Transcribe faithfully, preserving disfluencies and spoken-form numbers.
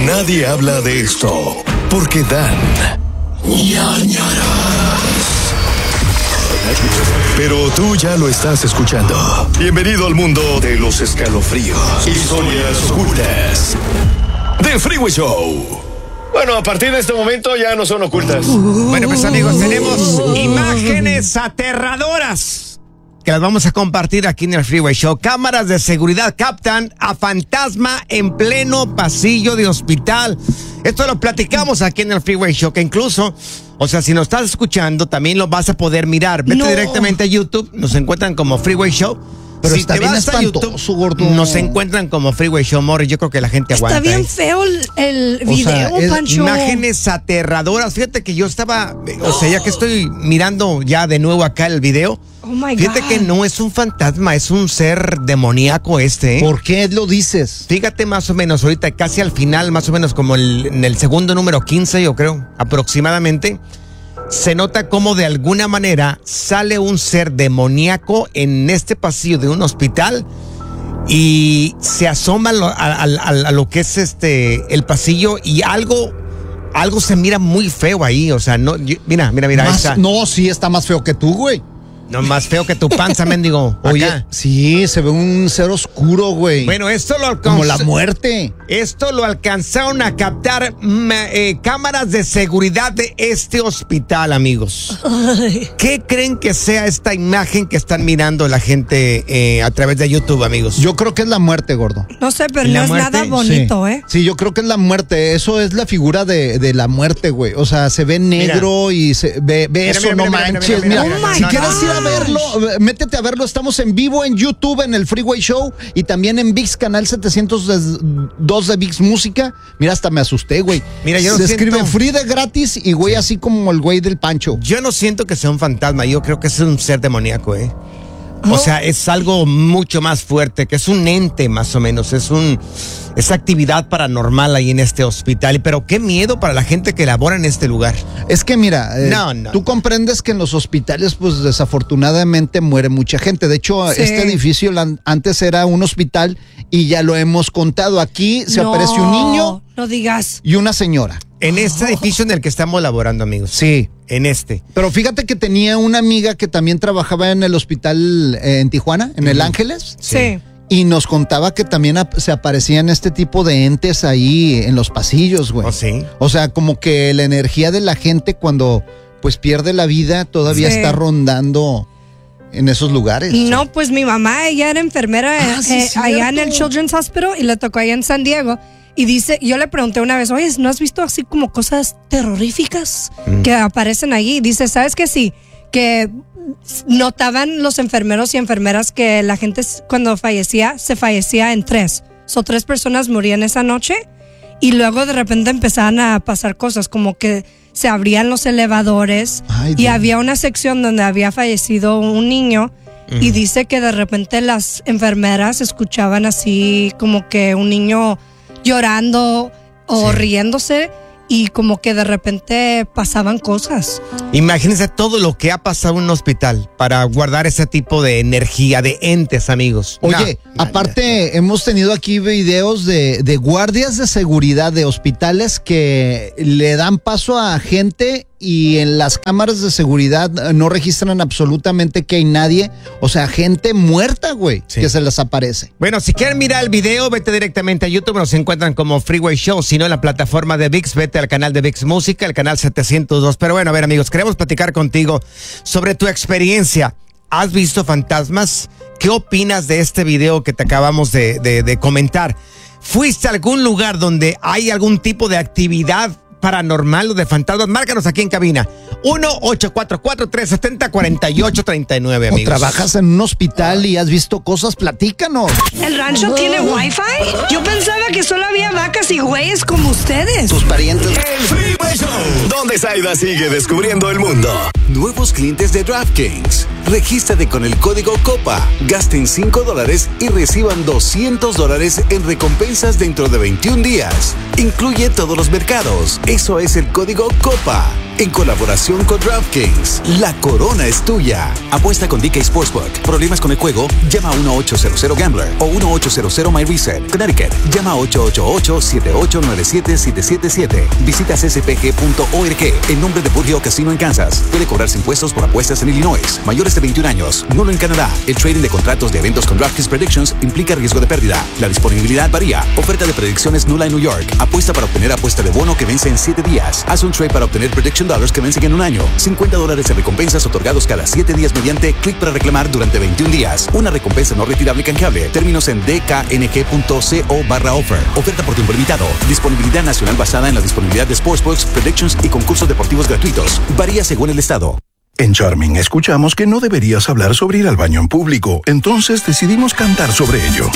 Nadie habla de esto porque dan ñañaras. Pero tú ya lo estás escuchando. Bienvenido al mundo de los escalofríos, historias ocultas de Freeway Show. Bueno, a partir de este momento ya no son ocultas. Bueno, pues amigos, tenemos imágenes aterradoras que las vamos a compartir aquí en el Freeway Show. Cámaras de seguridad captan a fantasma en pleno pasillo de hospital. Esto lo platicamos aquí en el Freeway Show, que incluso, o sea, si nos estás escuchando, también lo vas a poder mirar. Vete no. directamente a YouTube, nos encuentran como Freeway Show. Pero si está te bien vas a YouTube, gordo. nos encuentran como Freeway Show Morris. Yo creo que la gente aguanta. Está bien ¿eh? feo el, el O video, sea, es Pancho. Imágenes aterradoras. Fíjate que yo estaba, o sea, ya que estoy mirando ya de nuevo acá el video. Oh my Fíjate God. que no es un fantasma, es un ser demoníaco este, ¿eh? ¿Por qué lo dices? Fíjate más o menos ahorita, casi al final, más o menos como el, en el segundo número quince, yo creo, aproximadamente, se nota como de alguna manera sale un ser demoníaco en este pasillo de un hospital y se asoma a lo, a, a, a, a lo que es este el pasillo y algo, algo se mira muy feo ahí, o sea, no, yo, mira, mira, mira, Más- esa, no, sí, está más feo que tú, güey. no más feo que tu panza, mendigo. Oye, acá. sí, se ve un ser oscuro, güey. Bueno, esto lo alcanzó. Como la muerte. Esto lo alcanzaron a captar mm, eh, cámaras de seguridad de este hospital, amigos. Ay. ¿Qué creen que sea esta imagen que están mirando la gente eh, a través de YouTube, amigos? Yo creo que es la muerte, gordo. No sé, pero ¿La no es muerte? nada bonito, sí. ¿eh? Sí, yo creo que es la muerte. Eso es la figura de, de la muerte, güey. O sea, se ve negro y se ve, ve Mira, eso, mira, no mira, mira, manches. mira, Mira, mira, mira, si mira, quieres no, ir a no. verlo, métete a verlo. Estamos en vivo en YouTube, en el Freeway Show y también en ViX, canal setecientos dos de ViX Música. Mira, hasta me asusté, güey. Mira, yo no se siento- escribe free de gratis y güey, así como el güey del Pancho. Yo no siento que sea un fantasma, yo creo que es un ser demoníaco, ¿eh? O Oh. sea, es algo mucho más fuerte, que es un ente más o menos, es un es actividad paranormal ahí en este hospital, pero qué miedo para la gente que labora en este lugar. Es que mira, eh, No, no. tú comprendes que en los hospitales pues desafortunadamente muere mucha gente. De hecho, Sí. este edificio la- antes era un hospital y ya lo hemos contado. Aquí se No, aparece un niño No digas. y una señora. En este edificio en el que estamos laborando, amigos. Sí. En este. Pero fíjate que tenía una amiga que también trabajaba en el hospital eh, en Tijuana, en el Ángeles, Sí. y nos contaba que también ap- se aparecían este tipo de entes ahí en los pasillos, güey. ¿Oh, sí? O sea, como que la energía de la gente cuando pues pierde la vida todavía Sí. está rondando en esos lugares. No, pues mi mamá, ella era enfermera Ah, eh, sí, eh, allá en el cierto. Children's Hospital y le tocó allá en San Diego. Y dice, yo le pregunté una vez, oye, ¿no has visto así como cosas terroríficas que aparecen allí? Y dice, ¿sabes qué? Sí, que notaban los enfermeros y enfermeras que la gente s- cuando fallecía, se fallecía en tres. So, tres personas morían esa noche y luego de repente empezaban a pasar cosas como que se abrían los elevadores Ay, y Dios. había una sección donde había fallecido un niño. Y dice que de repente las enfermeras escuchaban así como que un niño llorando o Sí. riéndose y como que de repente pasaban cosas. Imagínense todo lo que ha pasado en un hospital para guardar ese tipo de energía, de entes, amigos. Oye, No, aparte hemos tenido aquí videos de, de guardias de seguridad de hospitales que le dan paso a gente y en las cámaras de seguridad eh, no registran absolutamente que hay nadie. O sea, gente muerta, güey, Sí. que se les aparece. Bueno, si quieren mirar el video, vete directamente a YouTube, nos encuentran como Freeway Show, si no en la plataforma de ViX, vete al canal de ViX Música, el canal setecientos dos. Pero bueno, a ver, amigos, queremos platicar contigo sobre tu experiencia. ¿Has visto fantasmas? ¿Qué opinas de este video que te acabamos de, de, de comentar? ¿Fuiste a algún lugar donde hay algún tipo de actividad paranormal o de fantasmas? Márcanos aquí en cabina. uno ocho cuatro cuatro, tres siete cero, cuatro ocho tres nueve, O amigos. trabajas en un hospital y has visto cosas, platícanos. ¿El rancho tiene wifi? Yo pensaba que solo había vacas y güeyes como ustedes. Tus parientes. El Freeway Show, donde Zaida sigue descubriendo el mundo. Nuevos clientes de DraftKings. Regístrate con el código COPA. Gasten cinco dólares y reciban doscientos dólares en recompensas dentro de veintiún días. Incluye todos los mercados. Eso es el código COPA. en colaboración con DraftKings. La corona es tuya. Apuesta con D K Sportsbook. ¿Problemas con el juego? Llama a uno ocho cero cero Gambler o uno ocho cero cero My Reset. Connecticut. Llama a ocho ocho ocho, siete ocho nueve siete, siete siete siete. Visita c s p g punto org en nombre de Burgeo Casino en Kansas. Puede cobrarse impuestos por apuestas en Illinois. Mayores de veintiún años. Nulo en Canadá. El trading de contratos de eventos con DraftKings Predictions implica riesgo de pérdida. La disponibilidad varía. Oferta de predicciones nula en New York. Apuesta para obtener apuesta de bono que vence en siete días. Haz un trade para obtener prediction dollars que vencen en un año. cincuenta dólares en recompensas otorgados cada siete días mediante clic para reclamar durante veintiún días. Una recompensa no retirable canjeable. Términos en d k n g punto co barra offer. Oferta por tiempo limitado. Disponibilidad nacional basada en la disponibilidad de sportsbooks, predictions y concursos deportivos gratuitos. Varía según el estado. En Charming escuchamos que no deberías hablar sobre ir al baño en público, entonces decidimos cantar sobre ello.